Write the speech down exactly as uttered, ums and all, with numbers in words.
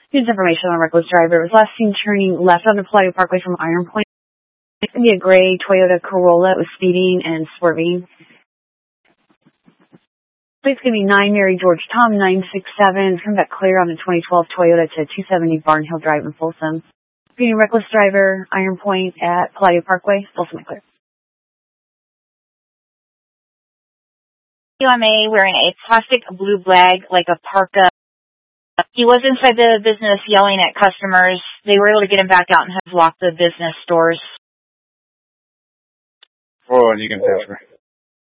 Here's information on a reckless driver. It was last seen turning left onto Palladio Parkway from Iron Point. It's going to be a gray Toyota Corolla. It was speeding and swerving. Plate's going to be nine Mary George Tom nine six seven. It's coming back clear on the twenty twelve Toyota to two seventy Barnhill Drive in Folsom. Being reckless driver, Iron Point at Palladio Parkway, Folsom and clear. U M A wearing a plastic blue bag like a parka. He was inside the business yelling at customers. They were able to get him back out and have locked the business doors. Oh, and you can pass me.